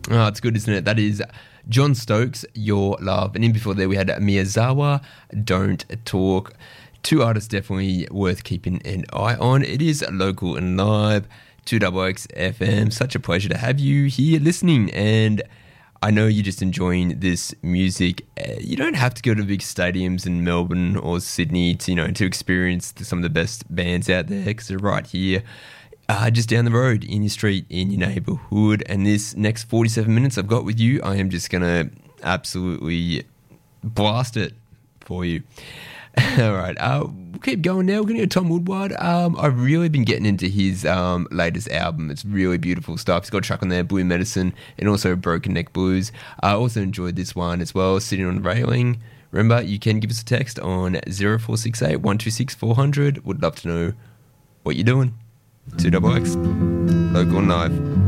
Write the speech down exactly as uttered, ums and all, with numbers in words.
Oh, it's good, isn't it? That is John Stokes, Your Love. And in before there, we had Miyazawa, Don't Talk. Two artists definitely worth keeping an eye on. It is local and live, two X X F M. Such a pleasure to have you here listening. And I know you're just enjoying this music. Uh, you don't have to go to big stadiums in Melbourne or Sydney to, you know, to experience some of the best bands out there, because they're right here. Uh, just down the road, in your street, in your neighbourhood. And this next forty-seven minutes I've got with you, I am just going to absolutely blast it for you. All right, uh, we'll keep going now. We're going to go Tom Woodward. Um, I've really been getting into his um, latest album. It's really beautiful stuff. He's got a track on there, Blue Medicine, and also Broken Neck Blues. I also enjoyed this one as well, Sitting on the Railing. Remember, you can give us a text on zero four six eight, one two six, four hundred. Would love to know what you're doing. two X X, local and live.